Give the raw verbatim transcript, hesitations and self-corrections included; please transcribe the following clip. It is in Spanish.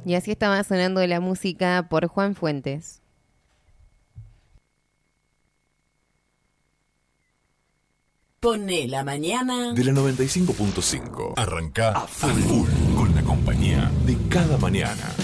Y así estaba sonando la música por Juan Fuentes. Poné la mañana De la noventa y cinco punto cinco. Arrancá a full con la compañía de cada mañana.